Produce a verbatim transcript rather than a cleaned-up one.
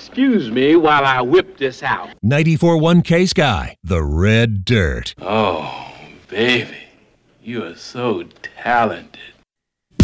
Excuse me while I whip this out. ninety-four point one K-Sky, the Red Dirt. Oh, baby, you are so talented.